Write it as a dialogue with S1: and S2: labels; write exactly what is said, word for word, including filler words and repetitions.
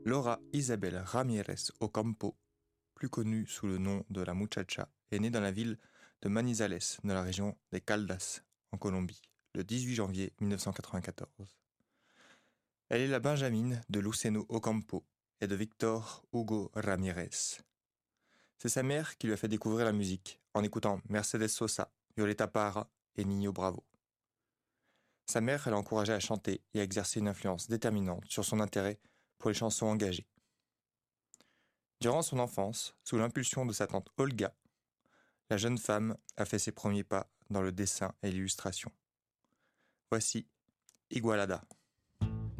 S1: Laura Isabel Ramírez Ocampo, plus connue sous le nom de la Muchacha, est née dans la ville de Manizales, dans la région des Caldas, en Colombie, le dix-huit janvier mille neuf cent quatre-vingt-quatorze. Elle est la benjamine de Luceno Ocampo et de Victor Hugo Ramírez. C'est sa mère qui lui a fait découvrir la musique en écoutant Mercedes Sosa, Violeta Parra et Nino Bravo. Sa mère l'a encouragée à chanter et à exercer une influence déterminante sur son intérêt pour les chansons engagées. Durant son enfance, sous l'impulsion de sa tante Olga, la jeune femme a fait ses premiers pas dans le dessin et l'illustration. Voici Igualada.